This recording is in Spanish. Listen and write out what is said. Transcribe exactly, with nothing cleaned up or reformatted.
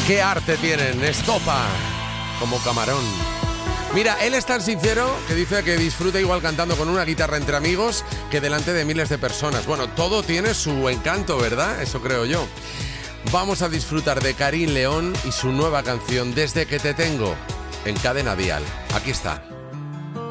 qué arte tienen, estopa, como camarón. Mira, él es tan sincero que dice que disfruta igual cantando con una guitarra entre amigos que delante de miles de personas. Bueno, todo tiene su encanto, ¿verdad? Eso creo yo. Vamos a disfrutar de Karim León y su nueva canción Desde que te tengo en Cadena Dial. Aquí está.